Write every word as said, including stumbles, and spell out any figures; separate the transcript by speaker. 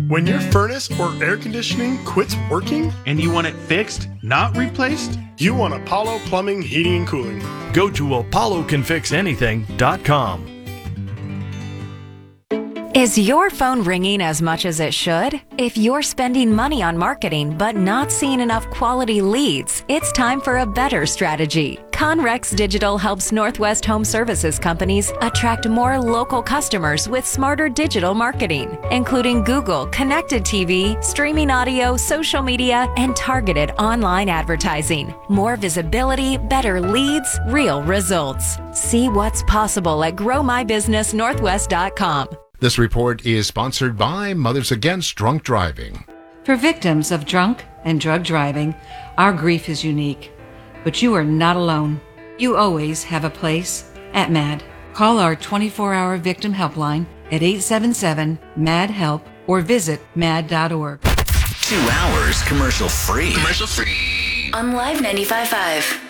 Speaker 1: When your furnace or air conditioning quits working
Speaker 2: and you want it fixed, not replaced,
Speaker 1: you want Apollo Plumbing, Heating, and Cooling.
Speaker 3: Go to apollo can fix anything dot com.
Speaker 4: Is your phone ringing as much as it should? If you're spending money on marketing but not seeing enough quality leads, it's time for a better strategy. Conrex Digital helps Northwest Home Services companies attract more local customers with smarter digital marketing, including Google, connected T V, streaming audio, social media, and targeted online advertising. More visibility, better leads, real results. See what's possible at grow my business northwest dot com.
Speaker 5: This report is sponsored by Mothers Against Drunk Driving.
Speaker 6: For victims of drunk and drug driving, our grief is unique. But you are not alone. You always have a place at MAD. Call our twenty-four hour victim helpline at eight seven seven M A D HELP or visit mad dot org.
Speaker 7: Two hours commercial free.
Speaker 8: Commercial free.
Speaker 7: On Live ninety-five point five.